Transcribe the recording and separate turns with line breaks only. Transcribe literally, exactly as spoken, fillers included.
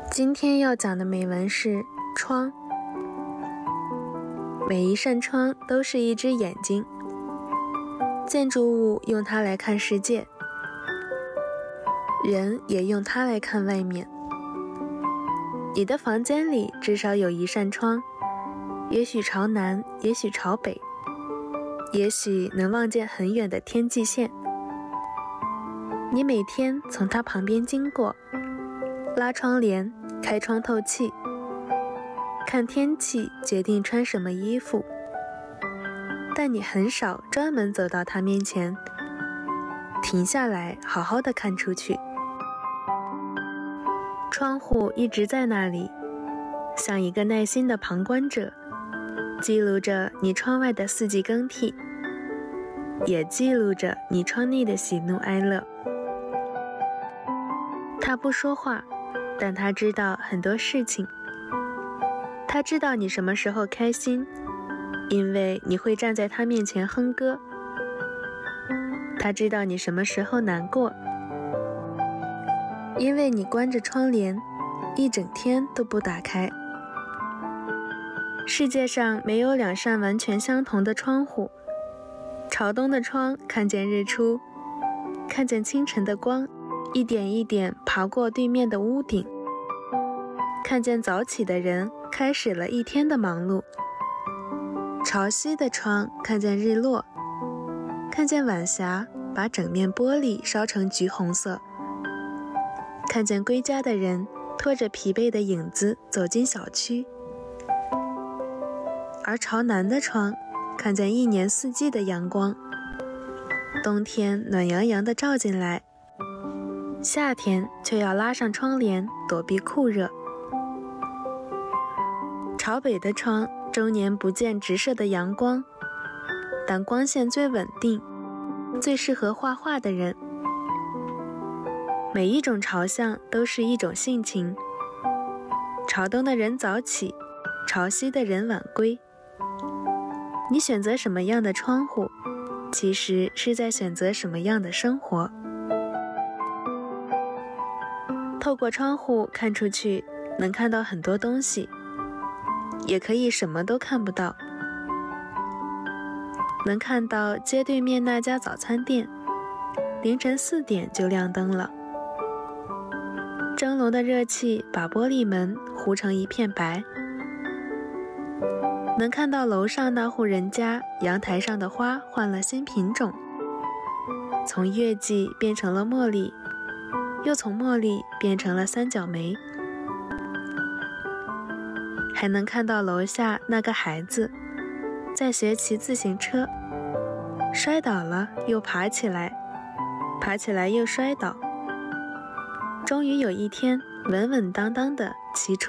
今天要讲的美文是窗。每一扇窗都是一只眼睛，建筑物用它来看世界，人也用它来看外面。你的房间里至少有一扇窗，也许朝南，也许朝北，也许能望见很远的天际线。你每天从它旁边经过，拉窗帘，开窗透气，看天气决定穿什么衣服，但你很少专门走到它面前，停下来好好的看出去。窗户一直在那里，像一个耐心的旁观者，记录着你窗外的四季更替，也记录着你窗内的喜怒哀乐。他不说话，但他知道很多事情。他知道你什么时候开心，因为你会站在他面前哼歌。他知道你什么时候难过，因为你关着窗帘，一整天都不打开。世界上没有两扇完全相同的窗户。朝东的窗看见日出，看见清晨的光一点一点爬过对面的屋顶，看见早起的人开始了一天的忙碌。朝西的窗看见日落，看见晚霞把整面玻璃烧成橘红色，看见归家的人拖着疲惫的影子走进小区。而朝南的窗看见一年四季的阳光，冬天暖洋洋地照进来，夏天却要拉上窗帘躲避酷热。朝北的窗终年不见直射的阳光，但光线最稳定，最适合画画的人。每一种朝向都是一种性情，朝东的人早起，朝西的人晚归。你选择什么样的窗户，其实是在选择什么样的生活。透过窗户看出去，能看到很多东西，也可以什么都看不到。能看到街对面那家早餐店，凌晨四点就亮灯了，蒸笼的热气把玻璃门糊成一片白。能看到楼上那户人家阳台上的花换了新品种，从月季变成了茉莉，又从茉莉变成了三角梅。还能看到楼下那个孩子在学骑自行车，摔倒了又爬起来，爬起来又摔倒，终于有一天稳稳当当地骑出